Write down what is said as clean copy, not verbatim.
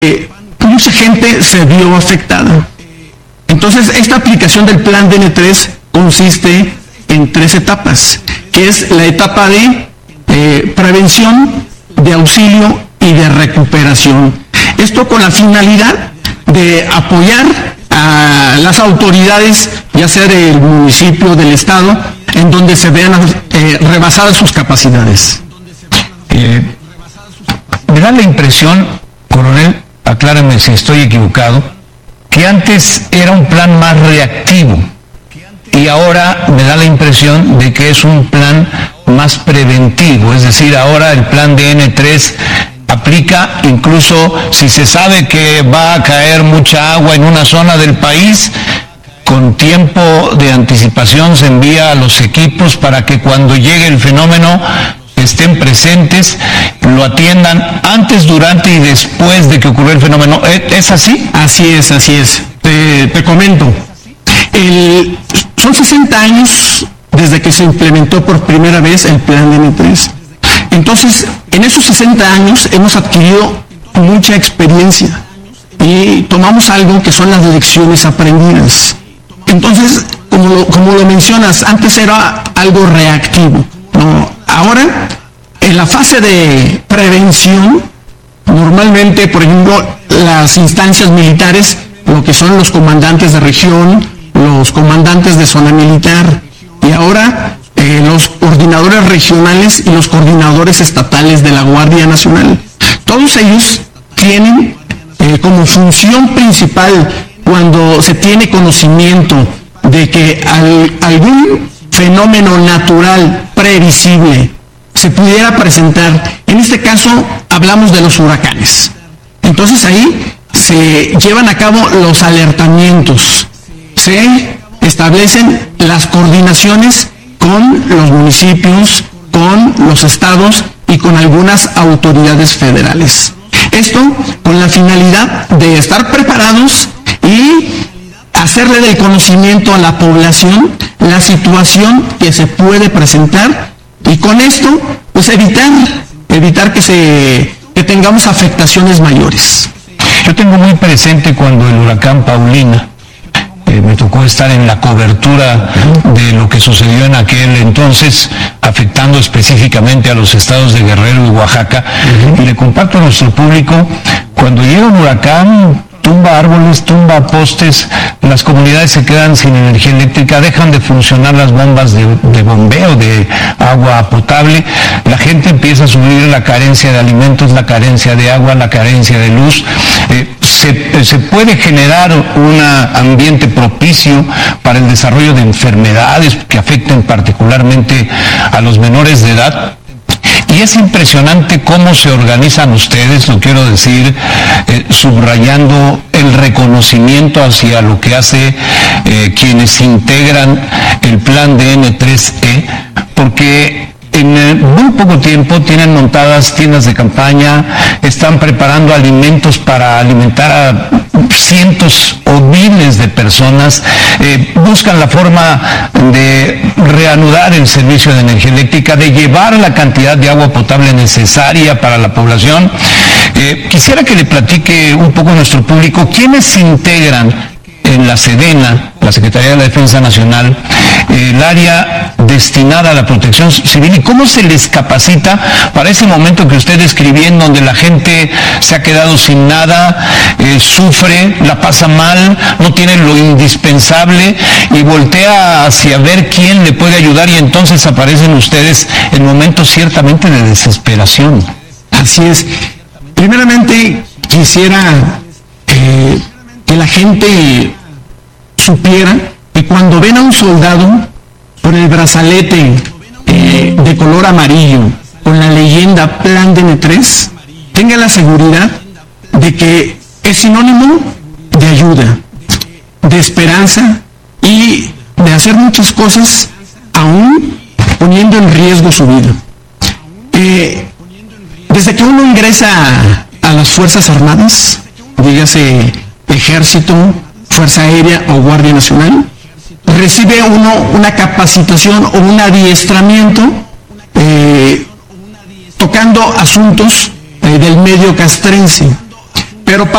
mucha gente se vio afectada. Entonces, esta aplicación del plan DN3 consiste en 3 etapas, que es la etapa de prevención, de auxilio y de recuperación. Esto con la finalidad de apoyar a las autoridades, ya sea del municipio, del estado, en donde se vean rebasadas sus capacidades. Me da la impresión, coronel, aclárame si estoy equivocado, que antes era un plan más reactivo y ahora me da la impresión de que es un plan más preventivo, es decir, ahora el plan DN3 aplica incluso si se sabe que va a caer mucha agua en una zona del país, con tiempo de anticipación se envía a los equipos para que cuando llegue el fenómeno estén presentes, lo atiendan antes, durante y después de que ocurrió el fenómeno. ¿Es así? Así es, así es. Te comento. Son 60 años desde que se implementó por primera vez el plan DN3. Entonces, en esos 60 años hemos adquirido mucha experiencia y tomamos algo que son las lecciones aprendidas. Entonces, como lo mencionas, antes era algo reactivo, ¿no? Ahora, en la fase de prevención, normalmente, por ejemplo, las instancias militares, lo que son los comandantes de región, los comandantes de zona militar, y ahora los coordinadores regionales y los coordinadores estatales de la Guardia Nacional. Todos ellos tienen como función principal, cuando se tiene conocimiento de que algún fenómeno natural previsible se pudiera presentar, en este caso hablamos de los huracanes. Entonces ahí se llevan a cabo los alertamientos, se establecen las coordinaciones con los municipios, con los estados y con algunas autoridades federales. Esto con la finalidad de estar preparados y hacerle del conocimiento a la población la situación que se puede presentar, y con esto pues evitar que tengamos afectaciones mayores. Yo tengo muy presente cuando el huracán Paulina, me tocó estar en la cobertura de lo que sucedió en aquel entonces, afectando específicamente a los estados de Guerrero y Oaxaca, y le comparto a nuestro público, cuando llega un huracán, tumba árboles, tumba postes, las comunidades se quedan sin energía eléctrica, dejan de funcionar las bombas de bombeo de agua potable, la gente empieza a sufrir la carencia de alimentos, la carencia de agua, la carencia de luz. Se puede generar un ambiente propicio para el desarrollo de enfermedades que afecten particularmente a los menores de edad. Y es impresionante cómo se organizan ustedes, lo quiero decir, subrayando el reconocimiento hacia lo que hace quienes integran el plan DN3E, porque en muy poco tiempo tienen montadas tiendas de campaña, están preparando alimentos para alimentar a cientos o miles de personas, buscan la forma de reanudar el servicio de energía eléctrica, de llevar la cantidad de agua potable necesaria para la población. Quisiera que le platique un poco a nuestro público quiénes integran en la SEDENA, la Secretaría de la Defensa Nacional, el área destinada a la protección civil, y cómo se les capacita para ese momento que usted describía, en donde la gente se ha quedado sin nada, sufre, la pasa mal, no tiene lo indispensable y voltea hacia ver quién le puede ayudar, y entonces aparecen ustedes en momentos ciertamente de desesperación. Así es. Primeramente quisiera que la gente supiera que cuando ven a un soldado con el brazalete de color amarillo, con la leyenda Plan DN3, tenga la seguridad de que es sinónimo de ayuda, de esperanza y de hacer muchas cosas, aún poniendo en riesgo su vida. Desde que uno ingresa a las Fuerzas Armadas, dígase Ejército, Fuerza Aérea o Guardia Nacional, recibe uno una capacitación o un adiestramiento tocando asuntos del medio castrense. Pero